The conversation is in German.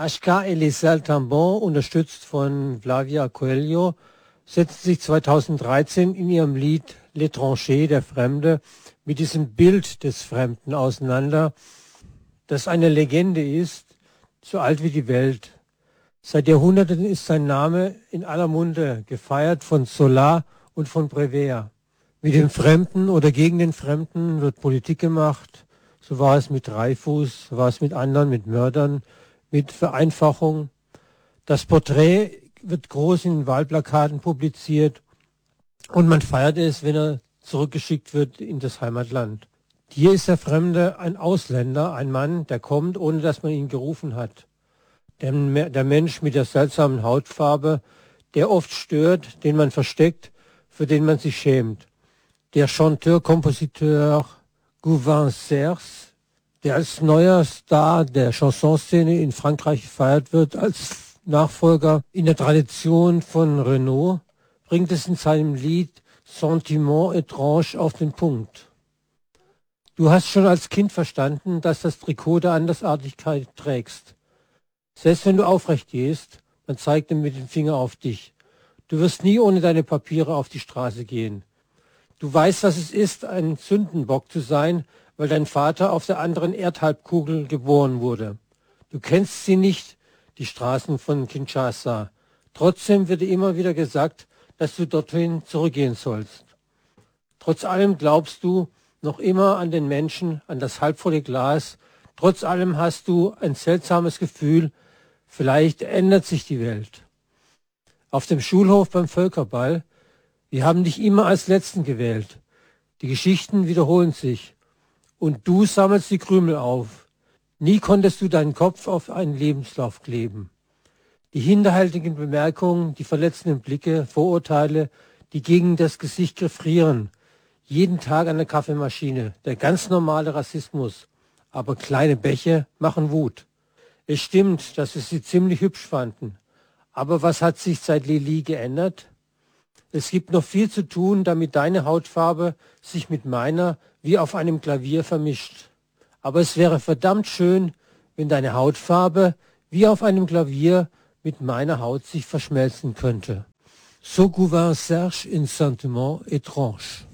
Ashka Elie Saltimbanque, unterstützt von Flavia Coelho, setzt sich 2013 in ihrem Lied L'étranger, der Fremde, mit diesem Bild des Fremden auseinander, das eine Legende ist, so alt wie die Welt. Seit Jahrhunderten ist sein Name in aller Munde, gefeiert von Zola und von Prévert. Mit dem Fremden oder gegen den Fremden wird Politik gemacht. So war es mit Dreyfus, so war es mit anderen, mit Mördern, mit Vereinfachung. Das Porträt wird groß in den Wahlplakaten publiziert und man feiert es, wenn er zurückgeschickt wird in das Heimatland. Hier ist der Fremde ein Ausländer, ein Mann, der kommt, ohne dass man ihn gerufen hat. Der Mensch mit der seltsamen Hautfarbe, der oft stört, den man versteckt, für den man sich schämt. Der Chanteur-Kompositeur Gauvin Serres, der als neuer Star der Chansonszene in Frankreich gefeiert wird, als Nachfolger in der Tradition von Renaud, bringt es in seinem Lied Sentiment étrange auf den Punkt. Du hast schon als Kind verstanden, dass das Trikot der Andersartigkeit trägst. Selbst wenn du aufrecht gehst, man zeigt mit dem Finger auf dich. Du wirst nie ohne deine Papiere auf die Straße gehen. Du weißt, was es ist, ein Sündenbock zu sein, weil dein Vater auf der anderen Erdhalbkugel geboren wurde. Du kennst sie nicht, die Straßen von Kinshasa. Trotzdem wird dir immer wieder gesagt, dass du dorthin zurückgehen sollst. Trotz allem glaubst du noch immer an den Menschen, an das halbvolle Glas. Trotz allem hast du ein seltsames Gefühl, vielleicht ändert sich die Welt. Auf dem Schulhof beim Völkerball, wir haben dich immer als Letzten gewählt. Die Geschichten wiederholen sich. Und du sammelst die Krümel auf. Nie konntest du deinen Kopf auf einen Lebenslauf kleben. Die hinterhältigen Bemerkungen, die verletzenden Blicke, Vorurteile, die gegen das Gesicht gefrieren. Jeden Tag an der Kaffeemaschine, der ganz normale Rassismus. Aber kleine Bäche machen Wut. Es stimmt, dass wir sie ziemlich hübsch fanden. Aber was hat sich seit Lili geändert? Es gibt noch viel zu tun, damit deine Hautfarbe sich mit meiner wie auf einem Klavier vermischt. Aber es wäre verdammt schön, wenn deine Hautfarbe wie auf einem Klavier mit meiner Haut sich verschmelzen könnte. So Gauvin Serres in Sentiment étrange.